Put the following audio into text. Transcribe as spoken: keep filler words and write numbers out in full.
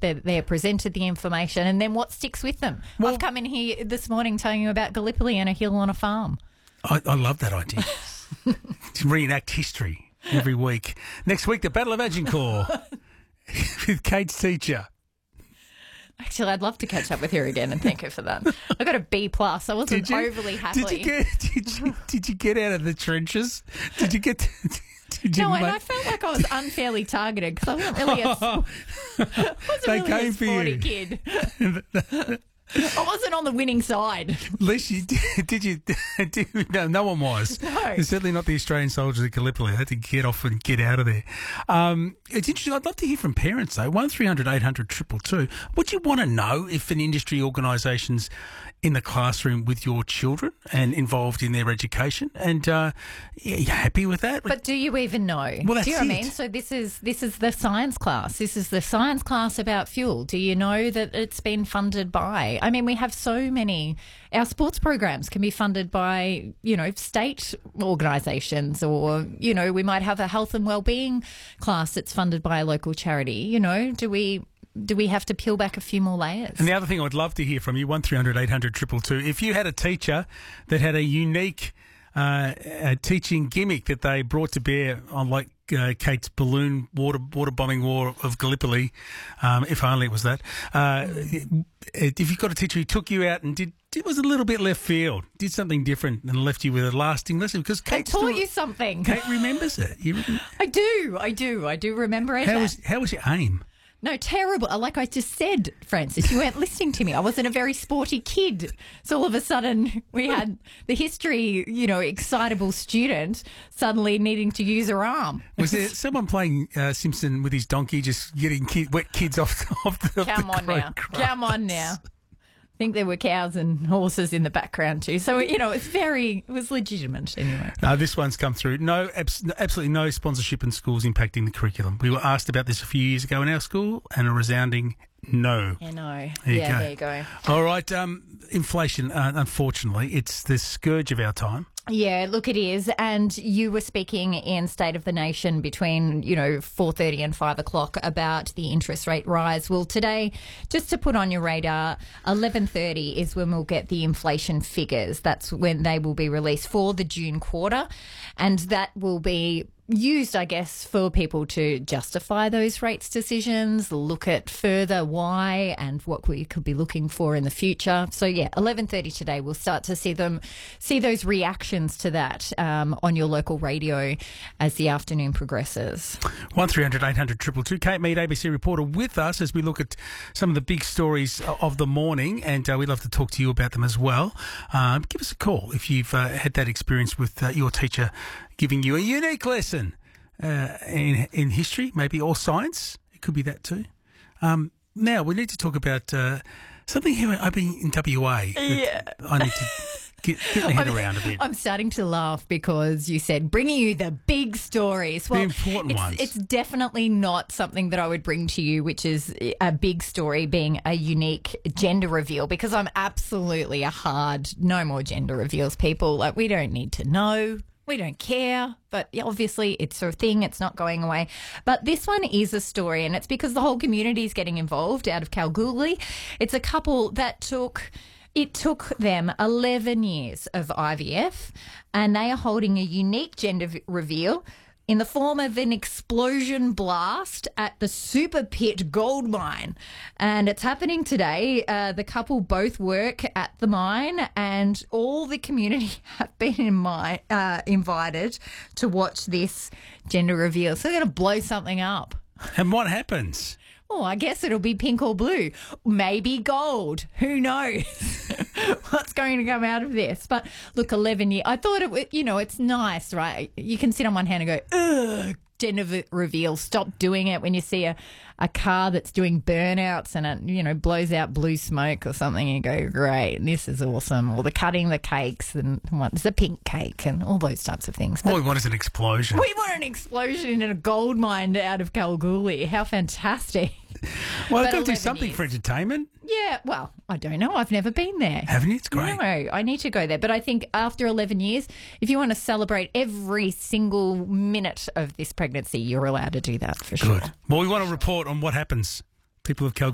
They're, they're presented the information, and then what sticks with them? Well, I've come in here this morning telling you about Gallipoli and a hill on a farm. I, I love that idea. To reenact history every week. Next week, the Battle of Agincourt with Kate's teacher. Actually, I'd love to catch up with her again and thank her for that. I got a B plus. I wasn't overly happy. Did you get? Did you, did you get out of the trenches? Did you get? To, did you no, and make... I felt like I was unfairly targeted because I wasn't really a, I wasn't They really came a for sporty you. kid. I wasn't on the winning side. At least you did. Did you? Did, no, no one was. No. Certainly not the Australian soldiers at Gallipoli. They had to get off and get out of there. Um, it's interesting. I'd love to hear from parents, though. one three hundred eight hundred two two two. Would you want to know if an industry organisation's in the classroom with your children and involved in their education? And uh, yeah, you happy with that? But do you even know? Well, that's do you know what I it. mean? So this is this is the science class. This is the science class about fuel. Do you know that it's been funded by? I mean, we have so many. Our sports programs can be funded by, you know, state organisations, or, you know, we might have a health and wellbeing class that's funded by a local charity. You know, do we do we have to peel back a few more layers? And the other thing I would love to hear from you, one three hundred eight hundred two two two, if you had a teacher that had a unique uh, a teaching gimmick that they brought to bear on, like uh, Kate's balloon water water bombing war of Gallipoli, um, if only it was that. Uh, if you've got a teacher who took you out and did, it was a little bit left field, did something different and left you with a lasting lesson, because Kate I taught still, you something. Kate remembers it. You, I do, I do, I do remember it. how was how was your aim? No, terrible. Like I just said, Francis, you weren't listening to me. I wasn't a very sporty kid. So all of a sudden we had the history, you know, excitable student suddenly needing to use her arm. Was there someone playing uh, Simpson with his donkey, just getting kid, wet kids off, off the Come off on the now. grass? Come on now. I think there were cows and horses in the background too. So, you know, it's very, it was legitimate anyway. No, this one's come through. No, abs- absolutely no sponsorship in schools impacting the curriculum. We were asked about this a few years ago in our school, and a resounding no. I know. There you yeah, go. there you go. All right, um, inflation, uh, unfortunately, it's the scourge of our time. Yeah, look, it is. And you were speaking in State of the Nation between, you know, four thirty and five o'clock about the interest rate rise. Well, today, just to put on your radar, eleven thirty is when we'll get the inflation figures. That's when they will be released for the June quarter. And that will be used, I guess, for people to justify those rates decisions, look at further why and what we could be looking for in the future. So, yeah, eleven thirty today, we'll start to see them, see those reactions to that um, on your local radio as the afternoon progresses. one three hundred eight hundred two two two. Kate Mead, A B C reporter, with us as we look at some of the big stories of the morning, and uh, we'd love to talk to you about them as well. Um, give us a call if you've uh, had that experience with uh, your teacher giving you a unique lesson uh, in, in history, maybe, or science. It could be that too. Um, now, we need to talk about uh, something here I've been in W A. Yeah. I need to get, get my head I'm, around a bit. I'm starting to laugh because you said bringing you the big stories. Well, The important it's, ones. It's definitely not something that I would bring to you, which is a big story being a unique gender reveal, because I'm absolutely a hard no more gender reveals people. Like, we don't need to know. We don't care, but obviously it's a thing. It's not going away. But this one is a story, and it's because the whole community is getting involved out of Kalgoorlie. It's a couple that took... It took them eleven years of I V F, and they are holding a unique gender v- reveal in the form of an explosion blast at the Super Pit gold mine. And it's happening today. Uh, the couple both work at the mine, and all the community have been in my, uh, invited to watch this gender reveal. So they're going to blow something up. And what happens? Oh, I guess it'll be pink or blue. Maybe gold. Who knows what's going to come out of this? But look, eleven years. I thought it would, you know, it's nice, right? You can sit on one hand and go, ugh, gender v- reveal. Stop doing it when you see a, a car that's doing burnouts and it, you know, blows out blue smoke or something. And you go, great, this is awesome. Or the cutting the cakes and what's the pink cake and all those types of things. But All we want is an explosion. we want an explosion in a gold mine out of Kalgoorlie. How fantastic. Well, But they've got to do eleven something years. for entertainment, Yeah, well, I don't know. I've never been there. haven't you? It's great. No, I need to go there. But I think after eleven years, if you want to celebrate every single minute of this pregnancy, you're allowed to do that for sure. Good. Well, we want to report on what happens. People of Kalgoorlie.